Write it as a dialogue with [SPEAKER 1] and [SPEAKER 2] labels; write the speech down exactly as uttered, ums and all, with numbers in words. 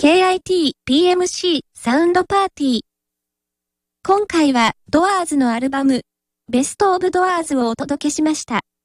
[SPEAKER 1] ケーアイティー ピーエムシー サウンドパーティー。今回はドアーズのアルバムベストオブドアーズをお届けしました。